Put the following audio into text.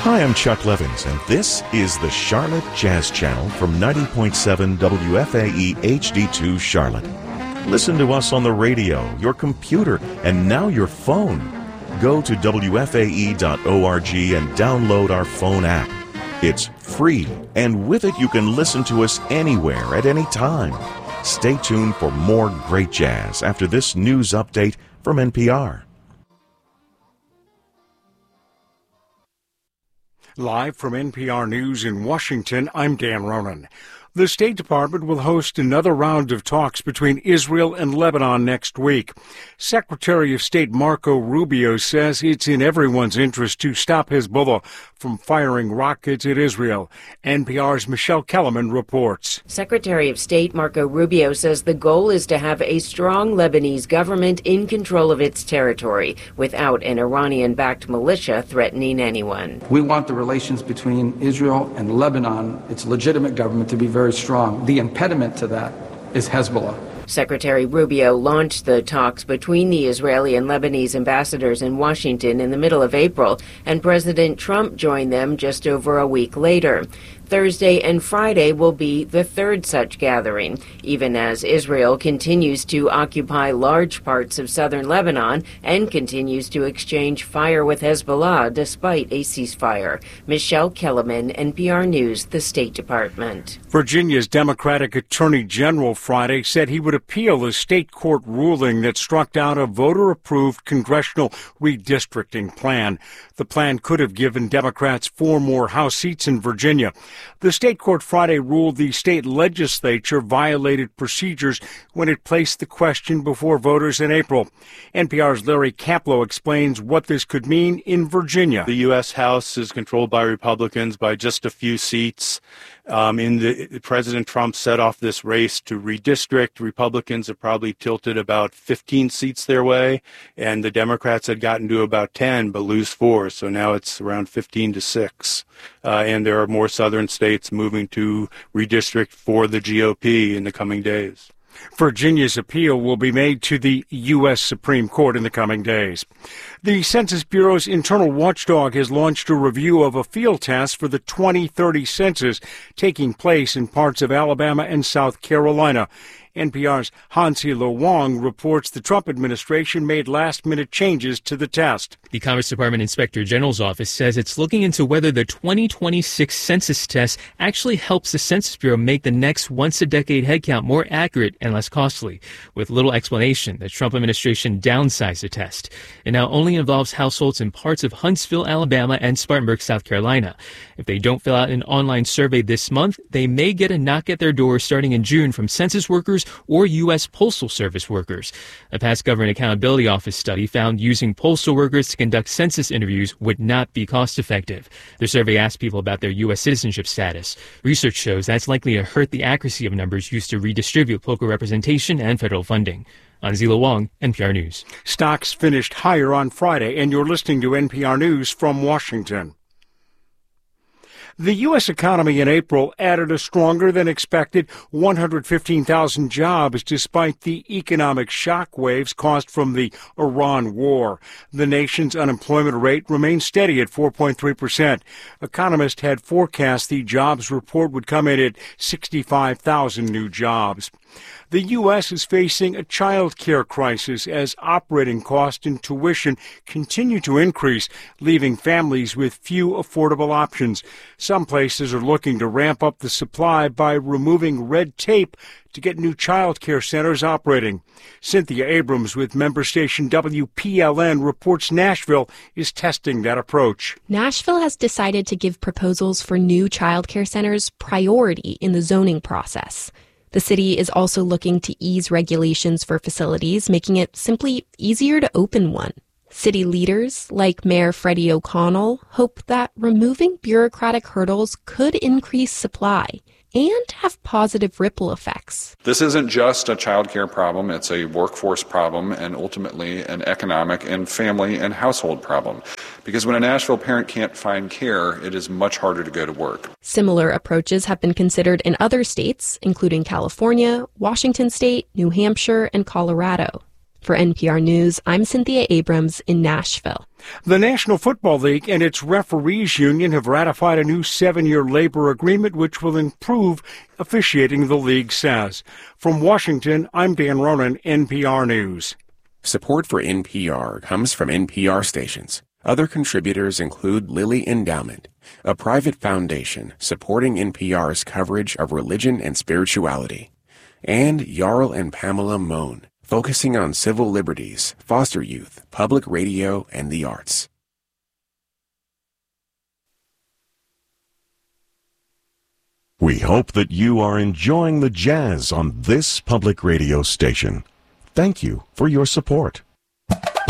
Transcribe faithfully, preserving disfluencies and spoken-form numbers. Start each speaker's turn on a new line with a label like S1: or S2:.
S1: Hi, I'm Chuck Levins, and this is the Charlotte Jazz Channel from ninety point seven W F A E H D two Charlotte. Listen to us on the radio, your computer, and now your phone. Go to W F A E dot org and download our phone app. It's free, and with it you can listen to us anywhere at any time. Stay tuned for more great jazz after this news update from N P R.
S2: Live from N P R News in Washington, I'm Dan Ronan. The State Department will host another round of talks between Israel and Lebanon next week. Secretary of State Marco Rubio says it's in everyone's interest to stop Hezbollah from firing rockets at Israel. N P R's Michelle Kellerman reports.
S3: Secretary of State Marco Rubio says the goal is to have a strong Lebanese government in control of its territory without an Iranian-backed militia threatening anyone.
S4: We want the relations between Israel and Lebanon, its legitimate government, to be very very strong. The impediment to that is Hezbollah.
S3: Secretary Rubio launched the talks between the Israeli and Lebanese ambassadors in Washington in the middle of April, and President Trump joined them just over a week later. Thursday and Friday will be the third such gathering, even as Israel continues to occupy large parts of southern Lebanon and continues to exchange fire with Hezbollah despite a ceasefire. Michelle Kellerman, N P R News, the State Department.
S2: Virginia's Democratic Attorney General Friday said he would appeal a state court ruling that struck down a voter-approved congressional redistricting plan. The plan could have given Democrats four more House seats in Virginia. The state court Friday ruled the state legislature violated procedures when it placed the question before voters in April. N P R's Larry Kaplow explains what this could mean in Virginia.
S5: The U S House is controlled by Republicans by just a few seats. Um, in the President Trump set off this race to redistrict. Republicans have probably tilted about fifteen seats their way, and the Democrats had gotten to about ten, but lose four. So now it's around fifteen to six. Uh, and there are more southern states moving to redistrict for the G O P in the coming days.
S2: Virginia's appeal will be made to the U S Supreme Court in the coming days. The Census Bureau's internal watchdog has launched a review of a field test for the twenty thirty census taking place in parts of Alabama and South Carolina. N P R's Hansi Lo Wang reports the Trump administration made last-minute changes to the test.
S6: The Commerce Department Inspector General's office says it's looking into whether the twenty twenty-six census test actually helps the Census Bureau make the next once-a-decade headcount more accurate and less costly. With little explanation, the Trump administration downsized the test. It now only involves households in parts of Huntsville, Alabama, and Spartanburg, South Carolina. If they don't fill out an online survey this month, they may get a knock at their door starting in June from census workers or U S Postal Service workers. A past Government Accountability Office study found using postal workers to conduct census interviews would not be cost-effective. The survey asked people about their U S citizenship status. Research shows that's likely to hurt the accuracy of numbers used to redistribute local representation and federal funding. Hansi Lo Wang, N P R News.
S2: Stocks finished higher on Friday, and you're listening to N P R News from Washington. The U S economy in April added a stronger than expected one hundred fifteen thousand jobs despite the economic shock waves caused from the Iran war. The nation's unemployment rate remained steady at four point three percent. Economists had forecast the jobs report would come in at sixty-five thousand new jobs. The U S is facing a child care crisis as operating costs and tuition continue to increase, leaving families with few affordable options. Some places are looking to ramp up the supply by removing red tape to get new child care centers operating. Cynthia Abrams with member station W P L N reports Nashville is testing that approach.
S7: Nashville has decided to give proposals for new child care centers priority in the zoning process. The city is also looking to ease regulations for facilities, making it simply easier to open one. City leaders, like Mayor Freddie O'Connell, hope that removing bureaucratic hurdles could increase supply and have positive ripple effects.
S8: This isn't just a child care problem, it's a workforce problem and ultimately an economic and family and household problem. Because when a Nashville parent can't find care, it is much harder to go to work.
S7: Similar approaches have been considered in other states, including California, Washington State, New Hampshire, and Colorado. For N P R News, I'm Cynthia Abrams in Nashville.
S2: The National Football League and its referees union have ratified a new seven-year labor agreement which will improve officiating, the league says. From Washington, I'm Dan Ronan, N P R News.
S9: Support for N P R comes from N P R stations. Other contributors include Lilly Endowment, a private foundation supporting N P R's coverage of religion and spirituality, and Jarl and Pamela Mohn, focusing on civil liberties, foster youth, public radio, and the arts.
S1: We hope that you are enjoying the jazz on this public radio station. Thank you for your support.